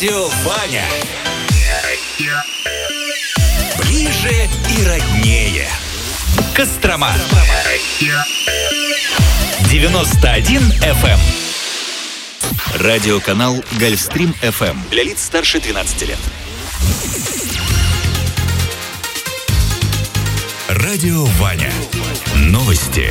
Радио Ваня. Ближе и роднее. Кострома. 91 FM. Радиоканал Гольфстрим FM для лиц старше 12 лет. Радио Ваня. Новости.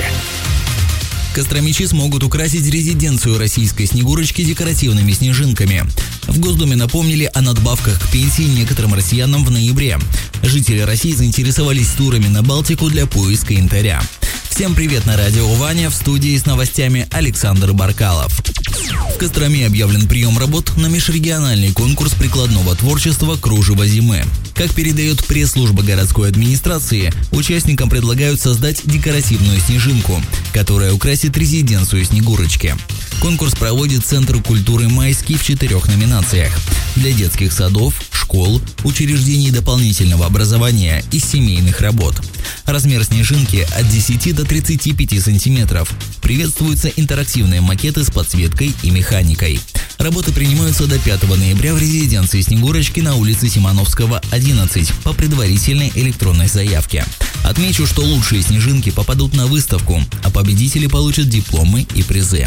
Костромичи смогут украсить резиденцию российской Снегурочки декоративными снежинками. В Госдуме напомнили о надбавках к пенсии некоторым россиянам в ноябре. Жители России заинтересовались турами на Балтику для поиска янтаря. Всем привет на радио Ваня, в студии с новостями Александр Баркалов. В Костроме объявлен прием работ на межрегиональный конкурс прикладного творчества «Кружево зимы». Как передает пресс-служба городской администрации, участникам предлагают создать декоративную снежинку, которая украсит резиденцию Снегурочки. Конкурс проводит Центр культуры «Майский» в 4 номинациях: для детских садов, школ, учреждений дополнительного образования и семейных работ. Размер снежинки от 10 до 35 сантиметров. Приветствуются интерактивные макеты с подсветкой и механикой. Работы принимаются до 5 ноября в резиденции Снегурочки на улице Симоновского, 11, по предварительной электронной заявке. Отмечу, что лучшие снежинки попадут на выставку, а победители получат дипломы и призы.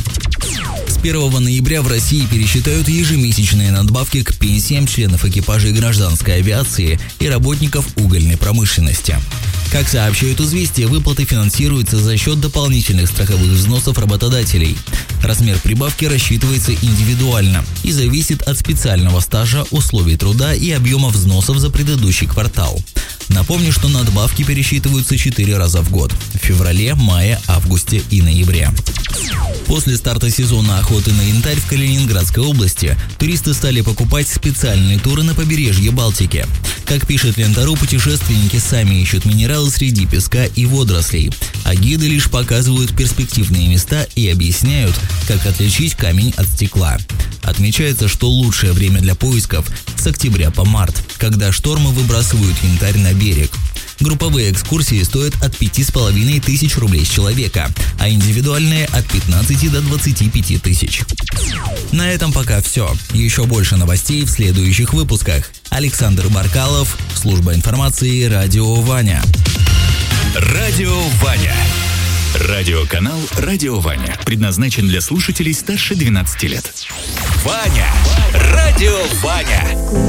С 1 ноября в России пересчитают ежемесячные надбавки к пенсиям членов экипажей гражданской авиации и работников угольной промышленности. Как сообщают «Известия», выплаты финансируются за счет дополнительных страховых взносов работодателей. Размер прибавки рассчитывается индивидуально и зависит от специального стажа, условий труда и объема взносов за предыдущий квартал. Напомню, что надбавки пересчитываются 4 раза в год – в феврале, мае, августе и ноябре. После старта сезона охоты на янтарь в Калининградской области туристы стали покупать специальные туры на побережье Балтики. Как пишет Лента.ру, путешественники сами ищут минералы среди песка и водорослей, а гиды лишь показывают перспективные места и объясняют, как отличить камень от стекла. Отмечается, что лучшее время для поисков – с октября по март, когда штормы выбрасывают янтарь на берег. Групповые экскурсии стоят от 5500 рублей с человека, а индивидуальные – от 15 до 25 тысяч. На этом пока все. Еще больше новостей в следующих выпусках. Александр Баркалов, служба информации «Радио Ваня». Радио Ваня. Радиоканал «Радио Ваня» предназначен для слушателей старше 12 лет. Ваня! Радио Ваня!